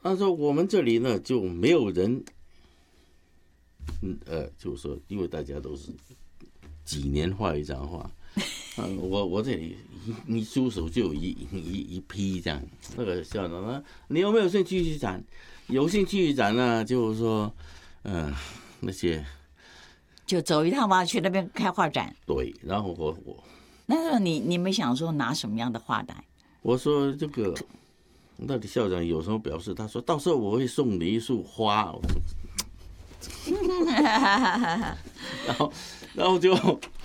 他说我们这里呢就没有人，就是说，因为大家都是几年画一张画，我这里一出手就有一批这样。那个校长呢，你有没有兴趣去展？有兴趣去展呢，就是说，那些就走一趟嘛，去那边开画展。 对，然后我那时候你没想说拿什么样的画来？我说这个，那里校长有什么表示？他说到时候我会送你一束花。然后就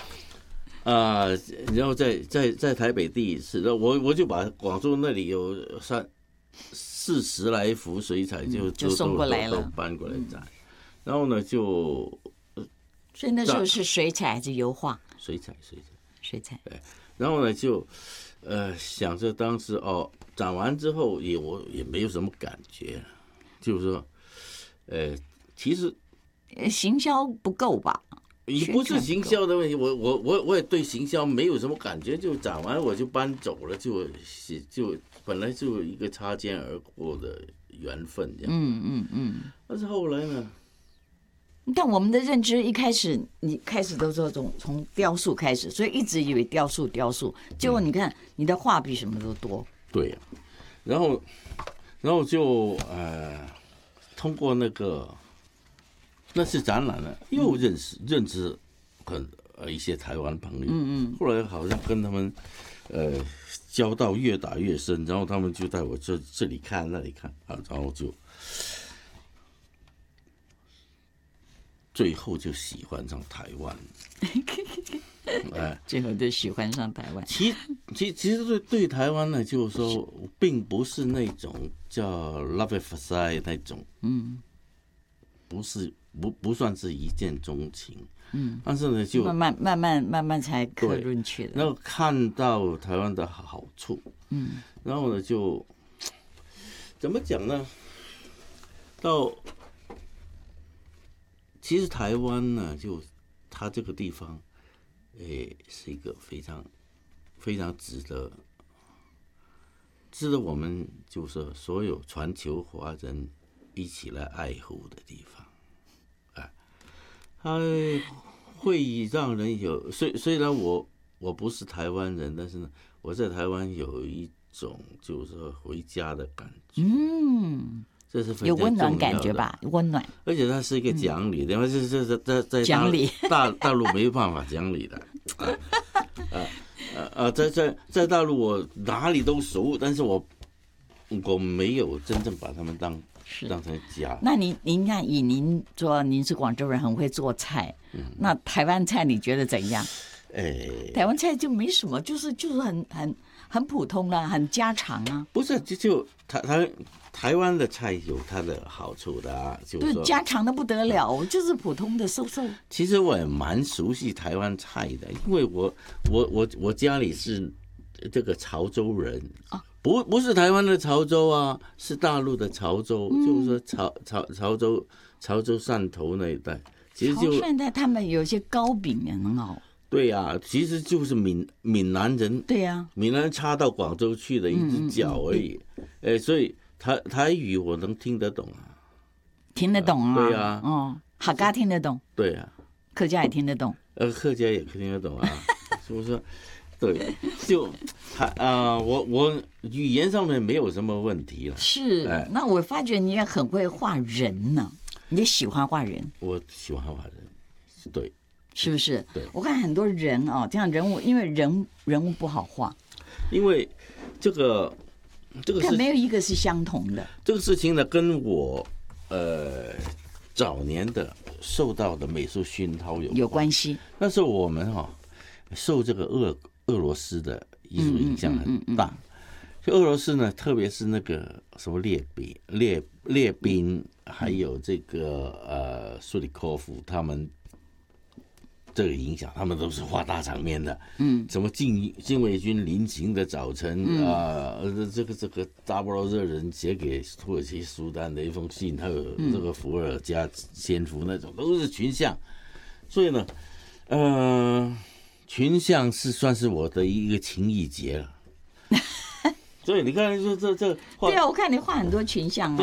然后在台北第一次，我就把广州那里有40来幅水彩就送过来了， 都搬过来展。然后呢所以那时候是水彩还是油画？ 水彩。对，然后呢就想着当时展完之后我也没有什么感觉，就是说其实行销不够吧？ 也不是行销的问题，我也对行销没有什么感觉，就展完我就搬走了，就本来就一个擦肩而过的缘分这样。但是后来呢？ 但我们的认知一开始，你开始都是从雕塑开始，所以一直以为雕塑，结果你看你的画比什么都多。 对呀，然后就通过那次展览呢，又认识一些台湾朋友。后来好像跟他们交道越打越深，然后他们就带我这里看那里看啊，然后就最后就喜欢上台湾。 最后就喜欢上台湾。 其实对台湾呢，就是说，并不是那种叫 love at first sight 那种，不算是一见钟情，但是呢，就慢慢才刻进去的。 然后看到台湾的好处，然后呢，就怎么讲呢？其实台湾呢，就它这个地方，是一个非常非常值得我们就是说所有全球华人一起来爱护的地方。它会让人有虽然我不是台湾人，但是呢，我在台湾有一种就是说回家的感觉。这是非常重要的， 有温暖感觉吧？温暖， 而且它是一个讲理，因为这在讲理大陆没办法讲理的。在大陆我哪里都熟，但是我没有真正把他们当成家。 那您看，以您说您是广州人，很会做菜，那台湾菜你觉得怎样？台湾菜就没什么，就是很普通啦，很家常啊。 不是，就台湾的菜有它的好处的啊，就是说对，家常的不得了，就是普通的瘦。 其实我也蛮熟悉台湾菜的，因为我家里是这个潮州人啊。不是台湾的潮州啊，是大陆的潮州，就是说潮州汕头那一带。其实就潮汕他们有些糕饼也很好。 对呀，其实就是闽南人。 对呀， 闽南人插到广州去的一只脚而已。所以台语我能听得懂啊。 听得懂啊？ 对呀。 客家听得懂。 对呀。 客家也听得懂。 客家也听得懂啊。所以说。对，就我语言上面没有什么问题了。 是，那我发觉你也很会画人呢，你也喜欢画人。 我喜欢画人，对， 是不是？ 对， 我看很多人这样人物，因为人物不好画， 因为这个事没有一个是相同的。 这个事情呢，跟我早年的受到的美术熏陶有关系。那时候我们受这个俄罗斯的艺术影响很大，就俄罗斯呢，特别是那个什么列宾，还有这个苏里科夫，他们这个影响，他们都是画大场面的。什么禁卫军临行的早晨这个扎波罗热人写给土耳其苏丹的一封信，还有这个伏尔加仙夫那种，都是群像。所以呢，群像算是我的一个情意结了。所以你看，这画， 对啊，我看你画很多群像啊。